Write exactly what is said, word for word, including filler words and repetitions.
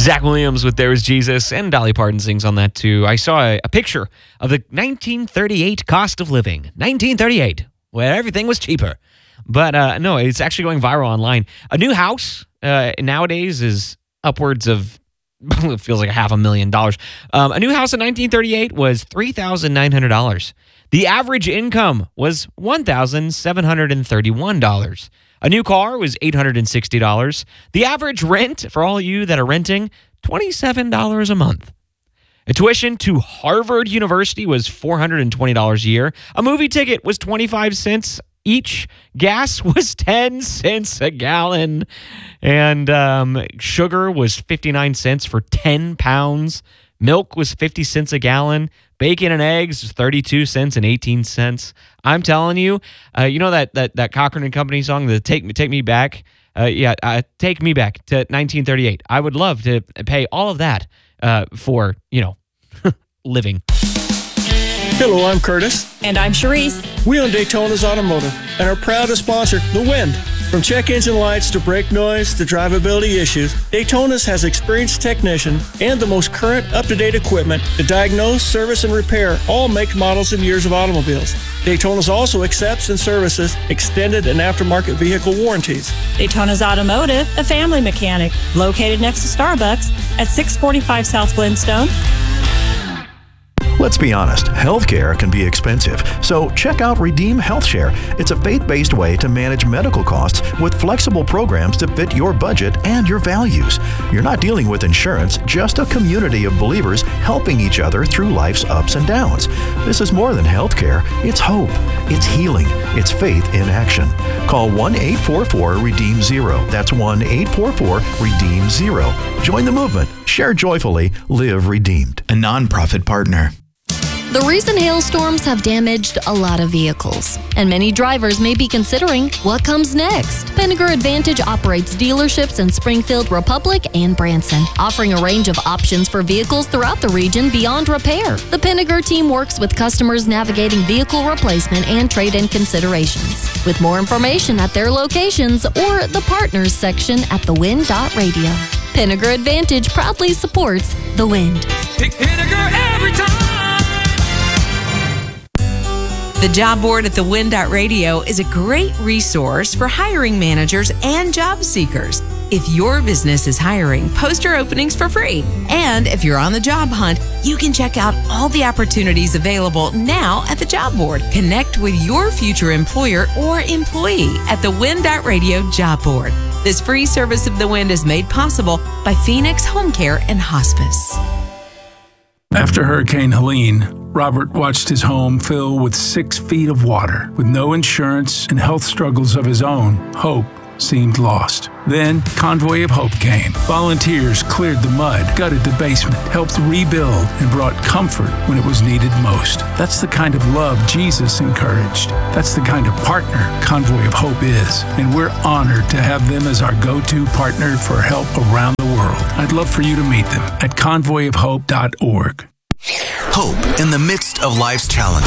Zach Williams with There Was Jesus, and Dolly Parton sings on that too. I saw a, a picture of the nineteen thirty-eight cost of living. nineteen thirty-eight, where everything was cheaper. But uh, no, it's actually going viral online. A new house uh, nowadays is upwards of, it feels like a half a million dollars. Um, a new house in nineteen thirty-eight was three thousand nine hundred dollars. The average income was one thousand seven hundred thirty-one dollars. A new car was eight hundred sixty dollars. The average rent, for all you that are renting, twenty-seven dollars a month. A tuition to Harvard University was four hundred twenty dollars a year. A movie ticket was twenty-five cents each. Gas was ten cents a gallon. And um, sugar was fifty-nine cents for ten pounds. Milk was fifty cents a gallon. Bacon and eggs was thirty-two cents and eighteen cents. I'm telling you, uh, you know that that that Cochran and Company song, the Take Me Take Me Back? Uh, yeah, uh, Take Me Back to nineteen thirty-eight. I would love to pay all of that uh, for, you know, living. Hello, I'm Curtis. And I'm Charisse. We own Daytona's Automotive and are proud to sponsor The Wind. From check engine lights to brake noise to drivability issues, Daytona's has experienced technician and the most current up-to-date equipment to diagnose, service, and repair all make, models, and years of automobiles. Daytona's also accepts and services extended and aftermarket vehicle warranties. Daytona's Automotive, a family mechanic, located next to Starbucks at six forty-five South Glenstone. Let's be honest, healthcare can be expensive, so check out Redeem HealthShare. It's a faith-based way to manage medical costs with flexible programs to fit your budget and your values. You're not dealing with insurance, just a community of believers helping each other through life's ups and downs. This is more than healthcare. It's hope. It's healing. It's faith in action. Call one eight four four redeem zero. That's one eight four four redeem zero. Join the movement. Share joyfully. Live redeemed. A nonprofit partner. The recent hailstorms have damaged a lot of vehicles, and many drivers may be considering what comes next. Pinnacle Advantage operates dealerships in Springfield, Republic, and Branson, offering a range of options for vehicles throughout the region beyond repair. The Pinnacle team works with customers navigating vehicle replacement and trade-in considerations. With more information at their locations or the partners section at the wind dot radio. Pinnacle Advantage proudly supports The Wind. Pick Pinnacle every time. The job board at the wind dot radio is a great resource for hiring managers and job seekers. If your business is hiring, post your openings for free. And if you're on the job hunt, you can check out all the opportunities available now at the job board. Connect with your future employer or employee at the wind dot radio job board. This free service of The Wind is made possible by Phoenix Home Care and Hospice. After Hurricane Helene, Robert watched his home fill with six feet of water. With no insurance and health struggles of his own, hope seemed lost. Then Convoy of Hope came. Volunteers cleared the mud, gutted the basement, helped rebuild, and brought comfort when it was needed most. That's the kind of love Jesus encouraged. That's the kind of partner Convoy of Hope is. And we're honored to have them as our go-to partner for help around the world. I'd love for you to meet them at convoy of hope dot org. Hope in the midst of life's challenges.